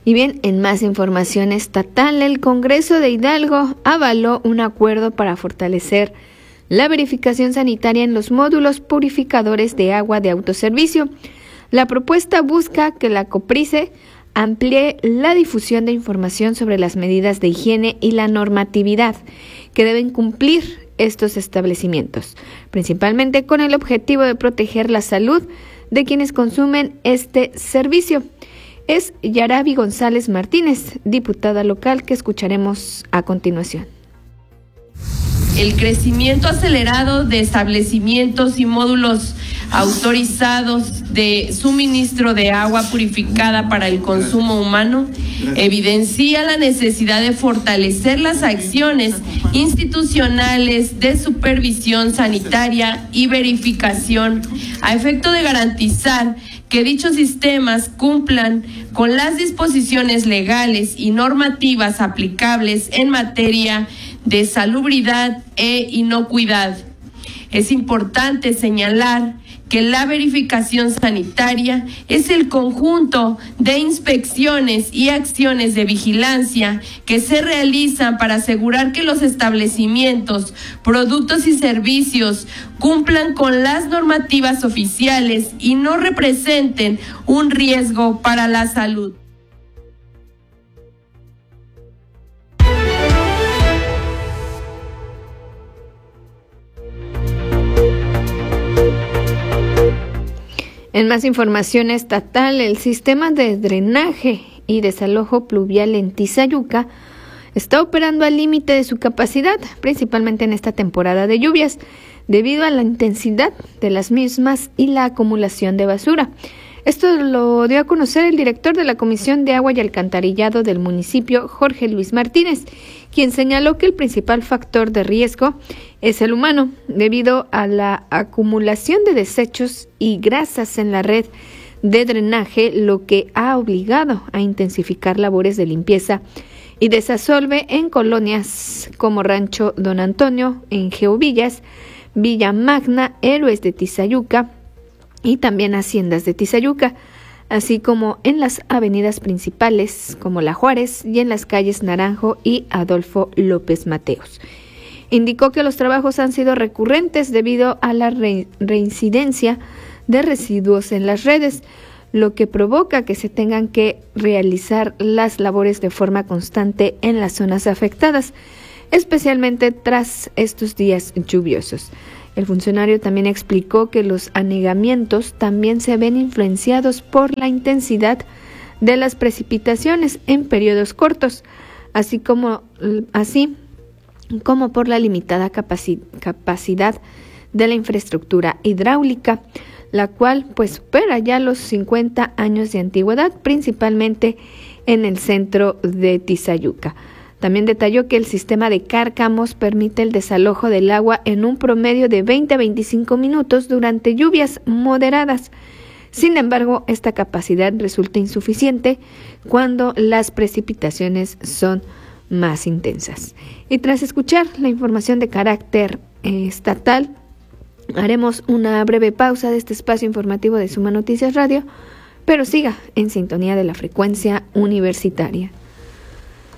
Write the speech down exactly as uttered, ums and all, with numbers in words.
Y bien, en más información estatal, el Congreso de Hidalgo avaló un acuerdo para fortalecer la verificación sanitaria en los módulos purificadores de agua de autoservicio. La propuesta busca que la COPRISE amplíe la difusión de información sobre las medidas de higiene y la normatividad que deben cumplir estos establecimientos, principalmente con el objetivo de proteger la salud de quienes consumen este servicio. Es Yarabi González Martínez, diputada local, que escucharemos a continuación. El crecimiento acelerado de establecimientos y módulos autorizados de suministro de agua purificada para el consumo humano evidencia la necesidad de fortalecer las acciones institucionales de supervisión sanitaria y verificación a efecto de garantizar que dichos sistemas cumplan con las disposiciones legales y normativas aplicables en materia de salubridad e inocuidad. Es importante señalar que la verificación sanitaria es el conjunto de inspecciones y acciones de vigilancia que se realizan para asegurar que los establecimientos, productos y servicios cumplan con las normativas oficiales y no representen un riesgo para la salud. En más información estatal, el sistema de drenaje y desalojo pluvial en Tizayuca está operando al límite de su capacidad, principalmente en esta temporada de lluvias, debido a la intensidad de las mismas y la acumulación de basura. Esto lo dio a conocer el director de la Comisión de Agua y Alcantarillado del municipio, Jorge Luis Martínez, quien señaló que el principal factor de riesgo es el humano, debido a la acumulación de desechos y grasas en la red de drenaje, lo que ha obligado a intensificar labores de limpieza y desasolve en colonias como Rancho Don Antonio, en Geovillas, Villa Magna, Héroes de Tizayuca y también Haciendas de Tizayuca, así como en las avenidas principales como La Juárez y en las calles Naranjo y Adolfo López Mateos. Indicó que los trabajos han sido recurrentes debido a la re- reincidencia de residuos en las redes, lo que provoca que se tengan que realizar las labores de forma constante en las zonas afectadas, especialmente tras estos días lluviosos. El funcionario también explicó que los anegamientos también se ven influenciados por la intensidad de las precipitaciones en periodos cortos, así como, así como por la limitada capaci- capacidad de la infraestructura hidráulica, la cual pues supera ya los cincuenta años de antigüedad, principalmente en el centro de Tizayuca. También detalló que el sistema de cárcamos permite el desalojo del agua en un promedio de veinte a veinticinco minutos durante lluvias moderadas. Sin embargo, esta capacidad resulta insuficiente cuando las precipitaciones son más intensas. Y tras escuchar la información de carácter eh, estatal, haremos una breve pausa de este espacio informativo de Suma Noticias Radio, pero siga en sintonía de la frecuencia universitaria.